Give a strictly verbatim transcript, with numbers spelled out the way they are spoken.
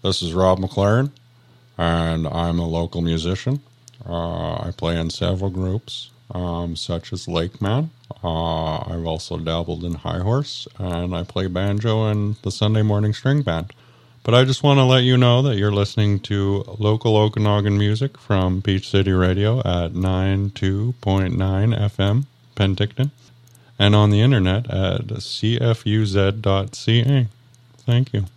This is Rob McLaren, and I'm a local musician. Uh, I play in several groups, um, such as Lake Man. Uh, I've also dabbled in High Horse, and I play banjo in the Sunday Morning String Band. But I just want to let you know that you're listening to local Okanagan music from Peach City Radio at ninety-two point nine F M, Penticton, and on the internet at c f u z dot c a. Thank you.